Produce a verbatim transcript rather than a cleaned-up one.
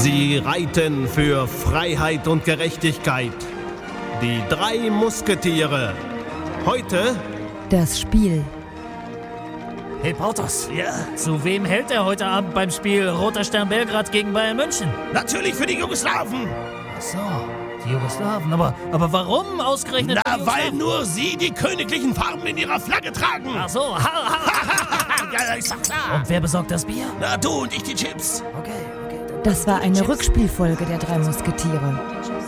Sie reiten für Freiheit und Gerechtigkeit. Die drei Musketiere. Heute das Spiel. Hey Porthos, Ja? zu wem hält er heute Abend beim Spiel Roter Stern Belgrad gegen Bayern München? Natürlich für die Jugoslawen. Ach so, die Jugoslawen. Aber, aber warum ausgerechnet Na, die weil Jugoslawen? nur sie die königlichen Farben in ihrer Flagge tragen. Ach so, ha, ha, ha. Ja, ist doch klar. Und wer besorgt das Bier? Na, du und ich die Chips. Okay, okay. Dann Das war eine Chips. Rückspielfolge der drei Musketiere.